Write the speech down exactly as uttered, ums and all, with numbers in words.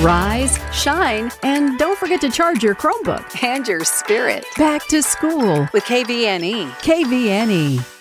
rise, shine, and don't forget to charge your Chromebook And your spirit. back to school With K V N E. K V N E.